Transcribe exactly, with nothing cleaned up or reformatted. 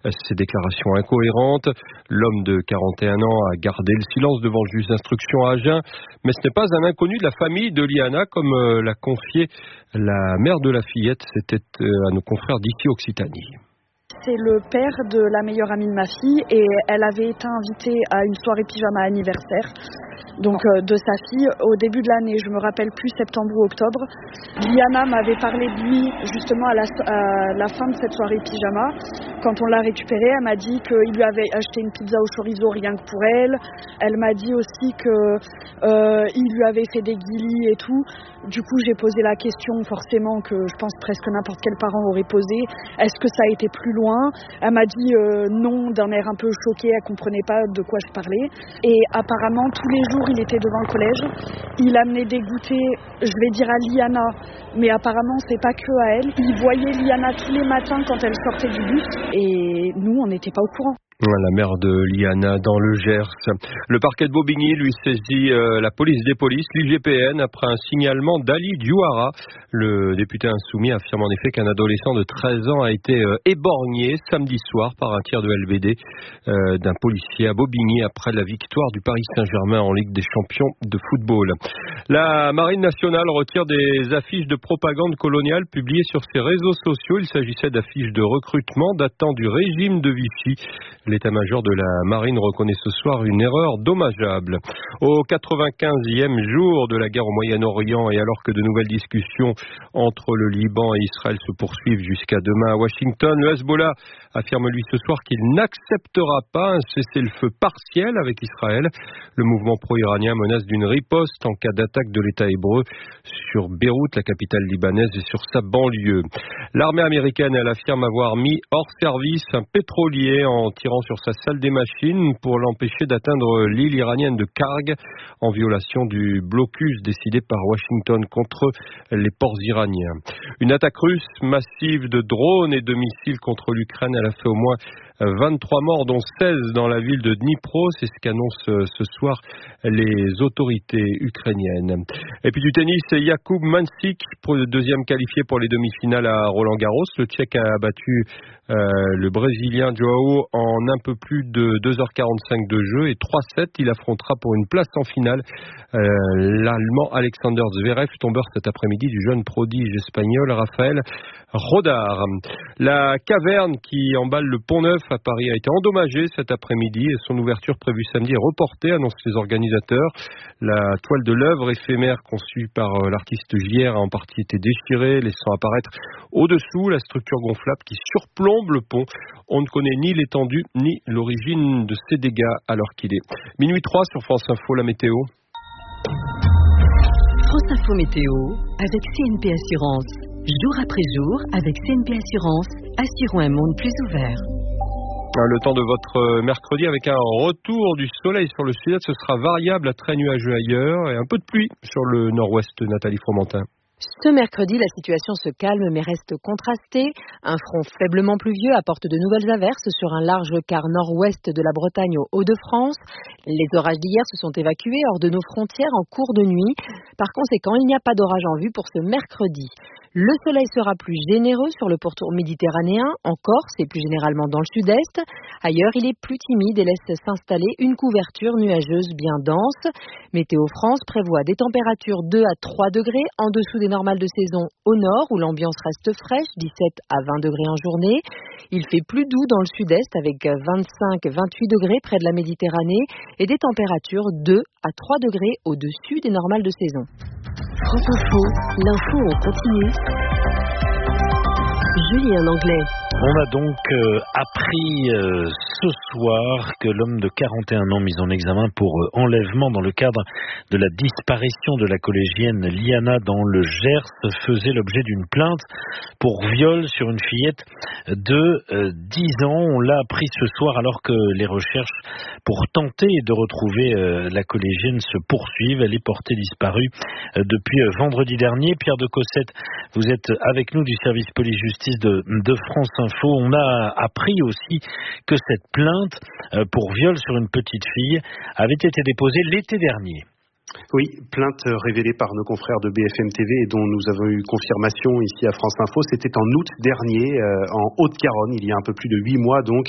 Ses déclarations incohérentes. L'homme de quarante et un ans a gardé le silence devant le juge d'instruction à Agen, mais ce n'est pas un inconnu de la famille de Liana, comme euh, l'a confié la mère de la fillette. C'était euh, à nos confrères d'ici Occitanie. C'est le père de la meilleure amie de ma fille et elle avait été invitée à une soirée pyjama anniversaire donc euh, de sa fille au début de l'année, je me rappelle plus septembre ou octobre. Liana m'avait parlé de lui justement à la, à la fin de cette soirée pyjama. Quand on l'a récupérée, elle m'a dit qu'il lui avait acheté une pizza au chorizo rien que pour elle. Elle m'a dit aussi qu'il euh, lui avait fait des guilis et tout. Du coup, j'ai posé la question forcément que je pense presque n'importe quel parent aurait posé. Est-ce que ça a été plus loin ? Elle m'a dit euh, non d'un air un peu choqué, elle comprenait pas de quoi je parlais. Et apparemment, tous les jours, il était devant le collège. Il amenait des goûters, je vais dire à Liana, mais apparemment, c'est pas que à elle. Il voyait Liana tous les matins quand elle sortait du bus et nous, on n'était pas au courant. La mère de Liana dans le Gers. Le parquet de Bobigny lui saisit euh, la police des polices, l'I G P N, après un signalement d'Ali Diouara. Le député insoumis affirme en effet qu'un adolescent de treize ans a été euh, éborgné samedi soir par un tir de L B D euh, d'un policier à Bobigny après la victoire du Paris Saint-Germain en Ligue des champions de football. La Marine nationale retire des affiches de propagande coloniale publiées sur ses réseaux sociaux. Il s'agissait d'affiches de recrutement datant du régime de Vichy. L'état-major de la Marine reconnaît ce soir une erreur dommageable. Au quatre-vingt-quinzième jour de la guerre au Moyen-Orient et alors que de nouvelles discussions entre le Liban et Israël se poursuivent jusqu'à demain à Washington, le Hezbollah affirme lui ce soir qu'il n'acceptera pas un cessez-le-feu partiel avec Israël. Le mouvement pro-iranien menace d'une riposte en cas d'attaque de l'État hébreu sur Beyrouth, la capitale libanaise, et sur sa banlieue. L'armée américaine, elle affirme avoir mis hors service un pétrolier en tirant sur sa salle des machines pour l'empêcher d'atteindre l'île iranienne de Karg en violation du blocus décidé par Washington contre les ports iraniens. Une attaque russe massive de drones et de missiles contre l'Ukraine, elle a fait au moins vingt-trois morts, dont seize dans la ville de Dnipro. C'est ce qu'annoncent ce soir les autorités ukrainiennes. Et puis du tennis, Jakub Mansik, deuxième qualifié pour les demi-finales à Roland-Garros. Le Tchèque a battu euh, le Brésilien Joao en un peu plus de deux heures quarante-cinq de jeu et trois sept. Il affrontera pour une place en finale euh, l'Allemand Alexander Zverev, tombeur cet après-midi du jeune prodige espagnol Rafael Rodar. La caverne qui emballe le Pont-Neuf à Paris a été endommagée cet après-midi et son ouverture prévue samedi est reportée, annoncent les organisateurs. La toile de l'œuvre éphémère conçue par l'artiste J R a en partie été déchirée, laissant apparaître au-dessous la structure gonflable qui surplombe le pont. On ne connaît ni l'étendue ni l'origine de ces dégâts alors qu'il est minuit trois sur France Info, la météo. France Info Météo avec C N P Assurance. Jour après jour, avec C N P Assurance, assurons un monde plus ouvert. Le temps de votre mercredi avec un retour du soleil sur le sud-est, ce sera variable à très nuageux ailleurs et un peu de pluie sur le nord-ouest, Nathalie Fromentin. Ce mercredi, la situation se calme mais reste contrastée. Un front faiblement pluvieux apporte de nouvelles averses sur un large quart nord-ouest de la Bretagne aux Hauts-de-France. Les orages d'hier se sont évacués hors de nos frontières en cours de nuit. Par conséquent, il n'y a pas d'orage en vue pour ce mercredi. Le soleil sera plus généreux sur le pourtour méditerranéen, en Corse et plus généralement dans le sud-est. Ailleurs, il est plus timide et laisse s'installer une couverture nuageuse bien dense. Météo France prévoit des températures deux à trois degrés en dessous des normales de saison au nord où l'ambiance reste fraîche, dix-sept à vingt degrés en journée. Il fait plus doux dans le sud-est avec vingt-cinq à vingt-huit degrés près de la Méditerranée et des températures deux à trois degrés au-dessus des normales de saison. France Info, l'info en continu. Julien Anglais. On a donc euh, appris euh, ce soir que l'homme de quarante et un ans mis en examen pour euh, enlèvement dans le cadre de la disparition de la collégienne Liana dans le Gers faisait l'objet d'une plainte pour viol sur une fillette de euh, dix ans. On l'a appris ce soir alors que les recherches pour tenter de retrouver euh, la collégienne se poursuivent. Elle est portée disparue euh, depuis euh, vendredi dernier. Pierre de Cossette, vous êtes avec nous du service police-justice de, de France Info. On a appris aussi que cette plainte euh, pour viol sur une petite fille avait été déposée l'été dernier. Oui, plainte révélée par nos confrères de B F M T V et dont nous avons eu confirmation ici à France Info. C'était en août dernier, euh, en Haute-Garonne, il y a un peu plus de huit mois donc.